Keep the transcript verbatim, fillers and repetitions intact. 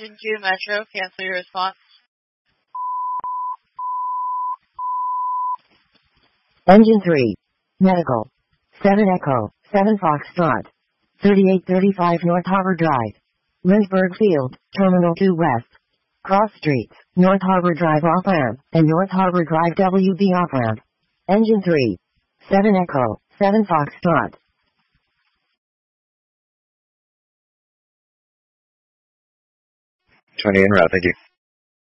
Engine two Metro, cancel your response. Engine three. Medical. seven Echo, seven Foxtrot. thirty-eight thirty-five North Harbor Drive. Lynchburg Field, Terminal two West. Cross Streets, North Harbor Drive off-ramp, and North Harbor Drive W B off-ramp. Engine three. seven Echo, seven Foxtrot. twenty en route, thank you.